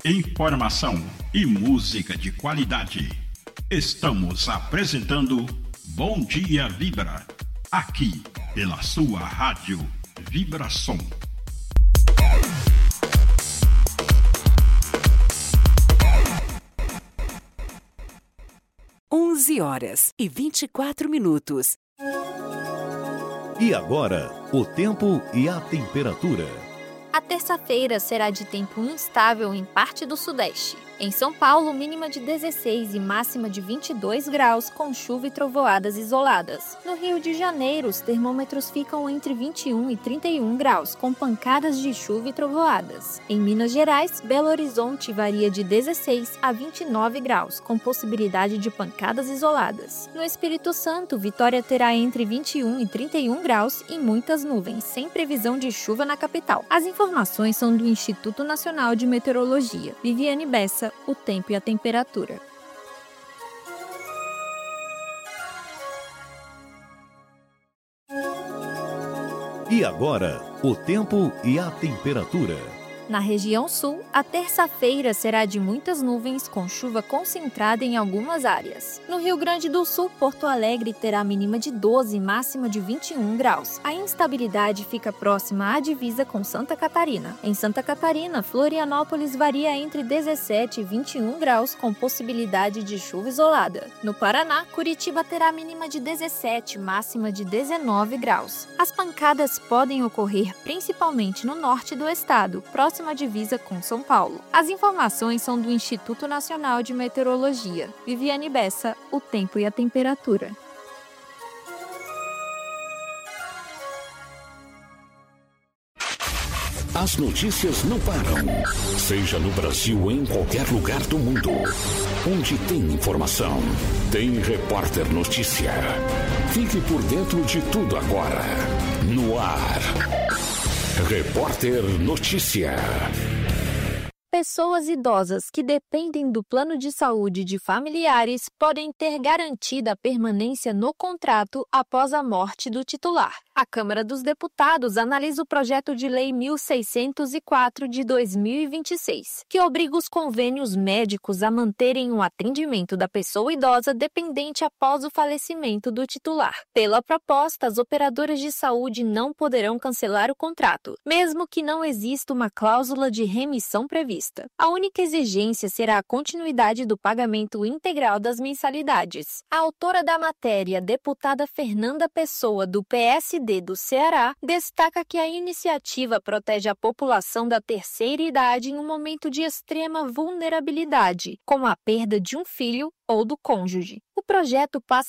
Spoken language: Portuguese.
Informação e música de qualidade. Estamos apresentando Bom Dia Vibra, aqui pela sua rádio Vibração. 11h24. E agora, o tempo e a temperatura. A terça-feira será de tempo instável em parte do sudeste. Em São Paulo, mínima de 16 e máxima de 22 graus, com chuva e trovoadas isoladas. No Rio de Janeiro, os termômetros ficam entre 21 e 31 graus, com pancadas de chuva e trovoadas. Em Minas Gerais, Belo Horizonte varia de 16 a 29 graus, com possibilidade de pancadas isoladas. No Espírito Santo, Vitória terá entre 21 e 31 graus e muitas nuvens, sem previsão de chuva na capital. As informações são do Instituto Nacional de Meteorologia. Viviane Bessa, o tempo e a temperatura. E agora, o tempo e a temperatura. Na região sul, a terça-feira será de muitas nuvens, com chuva concentrada em algumas áreas. No Rio Grande do Sul, Porto Alegre terá mínima de 12 e máxima de 21 graus. A instabilidade fica próxima à divisa com Santa Catarina. Em Santa Catarina, Florianópolis varia entre 17 e 21 graus, com possibilidade de chuva isolada. No Paraná, Curitiba terá mínima de 17, máxima de 19 graus. As pancadas podem ocorrer principalmente no norte do estado, próxima divisa com São Paulo. As informações são do Instituto Nacional de Meteorologia. Viviane Bessa, o tempo e a temperatura. As notícias não param. Seja no Brasil ou em qualquer lugar do mundo. Onde tem informação, tem Repórter Notícia. Fique por dentro de tudo agora. No ar. Repórter Notícia. Pessoas idosas que dependem do plano de saúde de familiares podem ter garantida a permanência no contrato após a morte do titular. A Câmara dos Deputados analisa o projeto de lei 1604 de 2026, que obriga os convênios médicos a manterem o atendimento da pessoa idosa dependente após o falecimento do titular. Pela proposta, as operadoras de saúde não poderão cancelar o contrato, mesmo que não exista uma cláusula de remissão prevista. A única exigência será a continuidade do pagamento integral das mensalidades. A autora da matéria, deputada Fernanda Pessoa, do PSD do Ceará, destaca que a iniciativa protege a população da terceira idade em um momento de extrema vulnerabilidade, como a perda de um filho ou do cônjuge. O projeto passa